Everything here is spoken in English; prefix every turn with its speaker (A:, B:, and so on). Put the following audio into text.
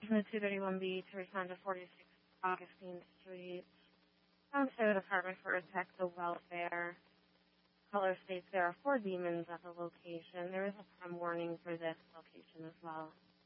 A: the 231B to respond to 46 Augustine Street. Homestead Department for Detective Welfare. Caller states there are 4 demons at the location. There is a prem warning for this location as well.